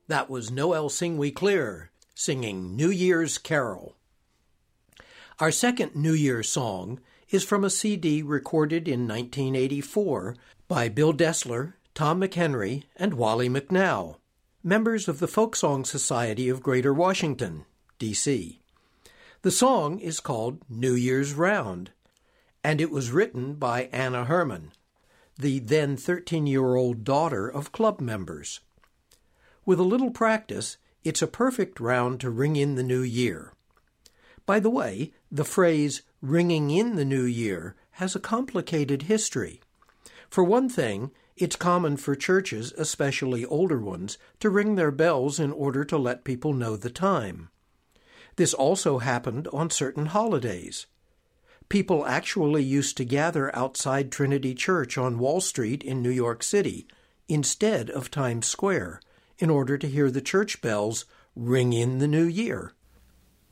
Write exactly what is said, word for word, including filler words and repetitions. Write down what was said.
That was Noel Sing We Clear, singing New Year's Carol. Our second New Year song is from a C D recorded in nineteen eighty-four by Bill Dessler, Tom McHenry, and Wally McNow, members of the Folk Song Society of Greater Washington, D C The song is called New Year's Round, and it was written by Anna Herman, the then thirteen-year-old daughter of club members. With a little practice, it's a perfect round to ring in the new year. By the way, the phrase ringing in the new year has a complicated history. For one thing, it's common for churches, especially older ones, to ring their bells in order to let people know the time. This also happened on certain holidays. People actually used to gather outside Trinity Church on Wall Street in New York City instead of Times Square in order to hear the church bells ring in the new year.